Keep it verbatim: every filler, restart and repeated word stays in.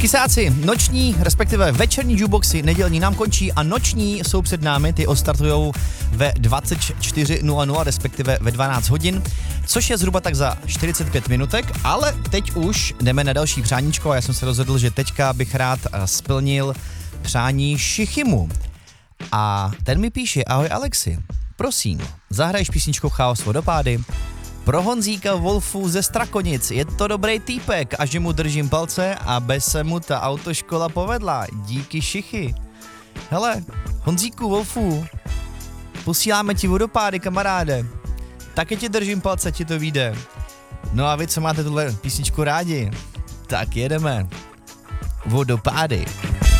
Kysáci, noční, respektive večerní jukeboxy nedělní nám končí a noční jsou před námi, ty ostartujou ve dvacet čtyři nula nula, respektive ve dvanáct hodin, což je zhruba tak za čtyřicet pět minutek, ale teď už jdeme na další přáníčko a já jsem se rozhodl, že teďka bych rád splnil přání Šichymu. A ten mi píše: ahoj Alexi, prosím, zahraješ písničku Chaos vodopády? Pro Honzíka Wolfu ze Strakonic, je to dobrý týpek a že mu držím palce, aby se mu ta autoškola povedla. Díky Šichy. Hele, Honzíku Wolfu, posíláme ti vodopády, kamaráde. Taky ti držím palce, ti to vyjde. No a vy, co máte tuhle písničku rádi, tak jedeme. Vodopády.